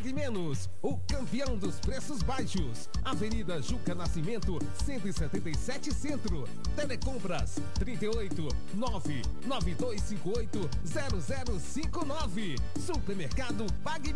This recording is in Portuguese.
Pague Menos, o campeão dos preços baixos. Avenida Juca Nascimento, 177 Centro. Telecompras 38 99258 0059. Supermercado Pague